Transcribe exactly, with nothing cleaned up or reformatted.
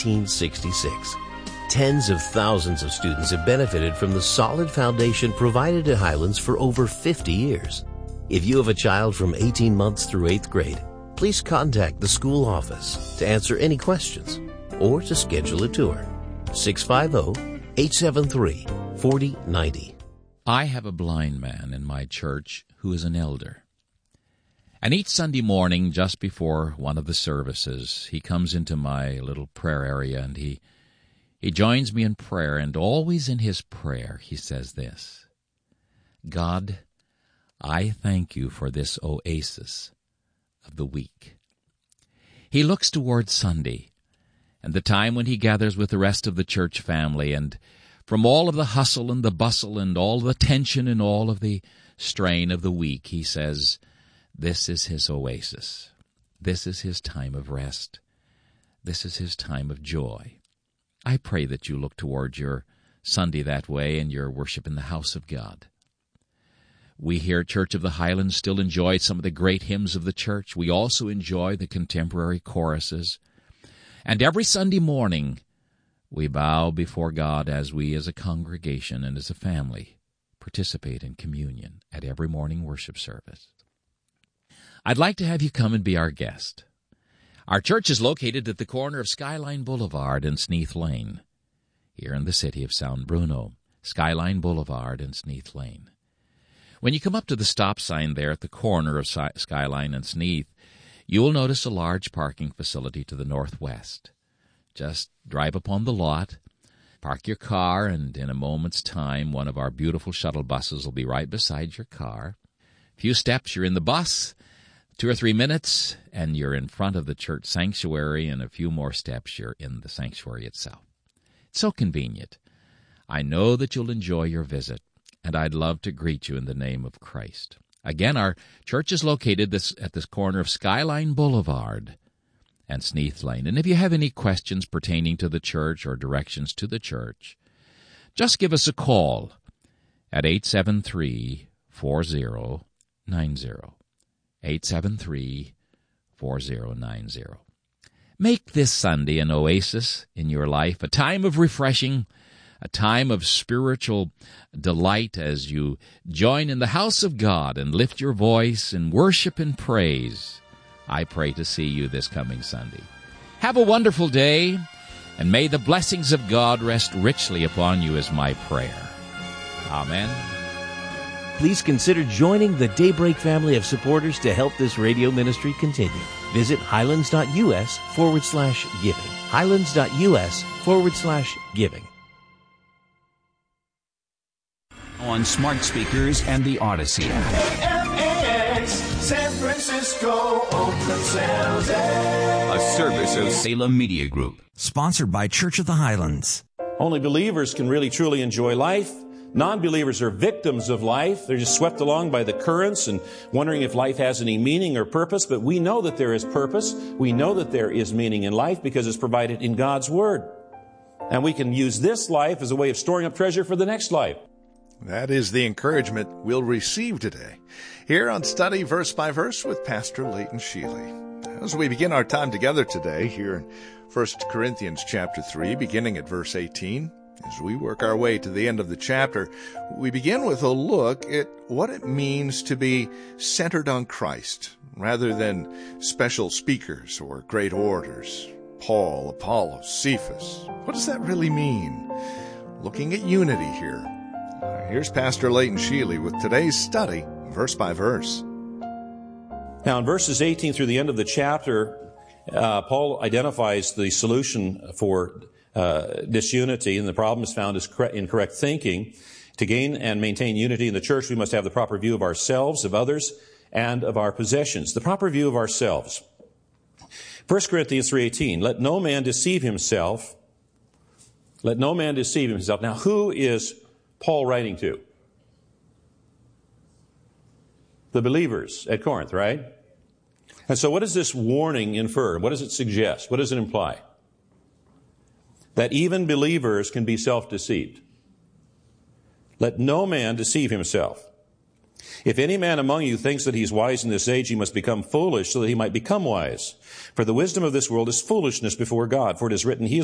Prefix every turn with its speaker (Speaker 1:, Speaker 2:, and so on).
Speaker 1: nineteen sixty-six. Tens of thousands of students have benefited from the solid foundation provided at Highlands for over fifty years. If you have a child from eighteen months through eighth grade, please contact the school office to answer any questions or to schedule a tour. six five zero, eight seven three, four zero nine zero.
Speaker 2: I have a blind man in my church who is an elder. And each Sunday morning, just before one of the services, he comes into my little prayer area and he he joins me in prayer, and always in his prayer he says this: God, I thank you for this oasis of the week. He looks towards Sunday and the time when he gathers with the rest of the church family, and from all of the hustle and the bustle and all the tension and all of the strain of the week, he says, this is his oasis. This is his time of rest. This is his time of joy. I pray that you look towards your Sunday that way and your worship in the house of God. We here at Church of the Highlands still enjoy some of the great hymns of the church. We also enjoy the contemporary choruses. And every Sunday morning, we bow before God as we as a congregation and as a family participate in communion at every morning worship service. I'd like to have you come and be our guest. Our church is located at the corner of Skyline Boulevard and Sneath Lane, here in the city of San Bruno. Skyline Boulevard and Sneath Lane. When you come up to the stop sign there at the corner of Skyline and Sneath, you will notice a large parking facility to the northwest. Just drive upon the lot, park your car, and in a moment's time, one of our beautiful shuttle buses will be right beside your car. A few steps, you're in the bus. Two or three minutes, and you're in front of the church sanctuary, and a few more steps, you're in the sanctuary itself. It's so convenient. I know that you'll enjoy your visit, and I'd love to greet you in the name of Christ. Again, our church is located this, at this corner of Skyline Boulevard and Sneath Lane. And if you have any questions pertaining to the church or directions to the church, just give us a call at eight seven three, four zero nine zero. eight seven three, four zero nine zero. Make this Sunday an oasis in your life, a time of refreshing, a time of spiritual delight as you join in the house of God and lift your voice in worship and praise. I pray to see you this coming Sunday. Have a wonderful day, and may the blessings of God rest richly upon you is my prayer. Amen.
Speaker 1: Please consider joining the Daybreak family of supporters to help this radio ministry continue. Visit highlands.us forward slash giving. Highlands.us forward slash giving.
Speaker 3: On smart speakers and the Odyssey.
Speaker 4: A M X, San Francisco, Oakland, San Jose.
Speaker 3: A service of Salem Media Group.
Speaker 5: Sponsored by Church of the Highlands.
Speaker 6: Only believers can really truly enjoy life. Non-believers are victims of life. They're just swept along by the currents and wondering if life has any meaning or purpose. But we know that there is purpose. We know that there is meaning in life because it's provided in God's Word. And we can use this life as a way of storing up treasure for the next life.
Speaker 7: That is the encouragement we'll receive today, here on Study Verse by Verse with Pastor Leighton Sheely. As we begin our time together today, here in First Corinthians chapter three, beginning at verse eighteen, as we work our way to the end of the chapter, we begin with a look at what it means to be centered on Christ, rather than special speakers or great orators. Paul, Apollos, Cephas. What does that really mean? Looking at unity here. Here's Pastor Leighton Sheely with today's study, verse by verse.
Speaker 6: Now, in verses eighteen through the end of the chapter, uh, Paul identifies the solution for uh, disunity, and the problem is found is correct, in correct thinking. To gain and maintain unity in the church, we must have the proper view of ourselves, of others, and of our possessions. The proper view of ourselves. First Corinthians three eighteen, let no man deceive himself. Let no man deceive himself. Now, who is Paul writing to? The believers at Corinth, right? And so what does this warning infer? What does it suggest? What does it imply? That even believers can be self-deceived. Let no man deceive himself. If any man among you thinks that he is wise in this age, he must become foolish so that he might become wise. For the wisdom of this world is foolishness before God. For it is written, he is